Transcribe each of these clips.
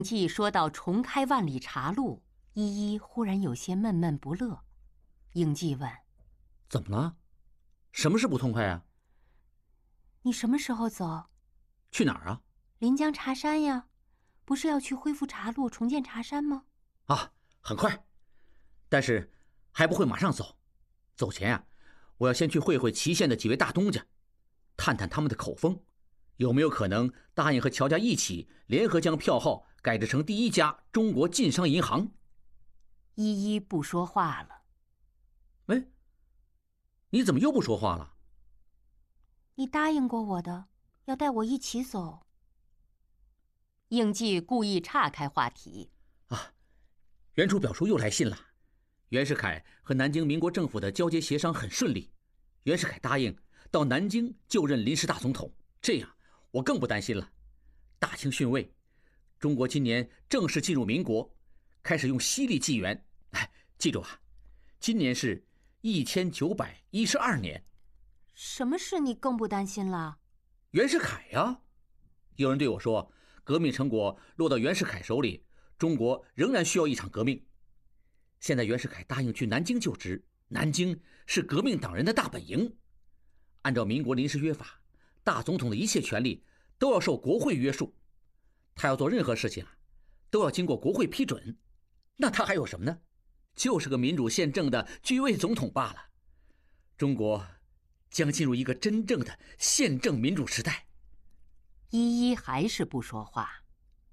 既说到重开万里茶路，依依忽然有些闷闷不乐。应季问：“ 怎么了？什么事不痛快啊？ 你什么时候走？ 去哪儿啊？ 临江茶山呀，不是要去恢复茶路、重建茶山吗？ 啊，很快，但是还不会马上走。走前啊，我要先去会会祁县的几位大东家，探探他们的口风，有没有可能答应和乔家一起联合将票号改制成第一家中国晋商银行。” 依依不说话了。 哎，你怎么又不说话了？ 你答应过我的，要带我一起走。应季故意岔开话题。 啊，袁楚表叔又来信了。袁世凯和南京民国政府的交接协商很顺利，袁世凯答应到南京就任临时大总统，这样我更不担心了。大清逊位，中国今年正式进入民国，开始用西历纪元。哎，记住啊，今年是1912年。 什么事你更不担心了？ 袁世凯呀，有人对我说，革命成果落到袁世凯手里，中国仍然需要一场革命。现在袁世凯答应去南京就职，南京是革命党人的大本营。按照民国临时约法，大总统的一切权力都要受国会约束，他要做任何事情啊，都要经过国会批准。那他还有什么呢？就是个民主宪政的居位总统罢了。中国将进入一个真正的宪政民主时代。 依依还是不说话。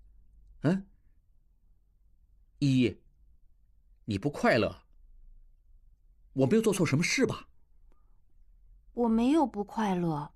依依，你不快乐？我没有做错什么事吧？ 我没有不快乐。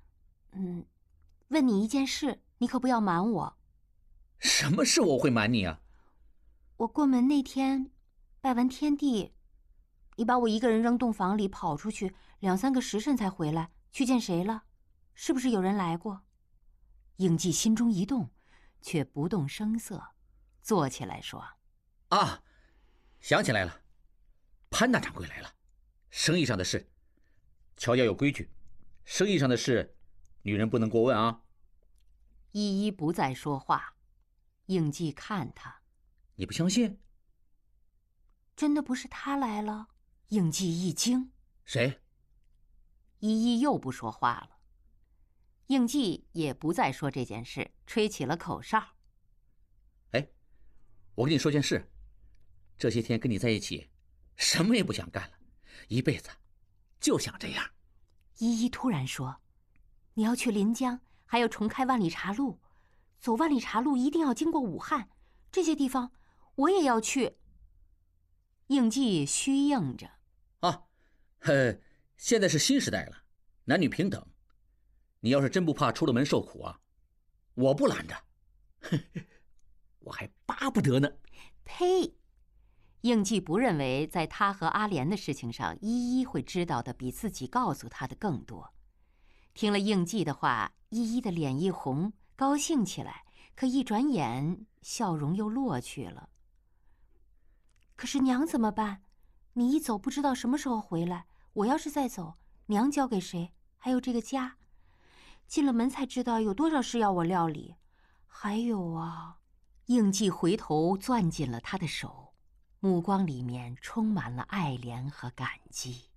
问你一件事，你可不要瞒我。 什么事我会瞒你啊？ 我过门那天，拜完天地，你把我一个人扔洞房里跑出去，2、3个时辰才回来，去见谁了？是不是有人来过？应季心中一动，却不动声色，坐起来说：“ 啊，想起来了，潘大掌柜来了，生意上的事。乔家有规矩，生意上的事，女人不能过问啊。” 依依不再说话。应季看他：“ 你不相信？ 真的不是他来了？”应季一惊：“ 谁？” 依依又不说话了。应季也不再说这件事，吹起了口哨。 哎，我跟你说件事，这些天跟你在一起，什么也不想干了，一辈子就想这样。 依依突然说：“你要去临江，还要重开万里茶路，走万里茶路一定要经过武汉，这些地方我也要去。”应季虚应着：“ 啊，现在是新时代了，男女平等。你要是真不怕出了门受苦啊，我不拦着，我还巴不得呢。” 呸！应季不认为在他和阿莲的事情上，依依会知道的比自己告诉他的更多。听了应季的话，依依的脸一红，高兴起来，可一转眼笑容又落去了。可是娘怎么办？你一走不知道什么时候回来，我要是再走，娘交给谁？还有这个家，进了门才知道有多少事要我料理。还有啊，应季回头攥紧了他的手，目光里面充满了爱怜和感激。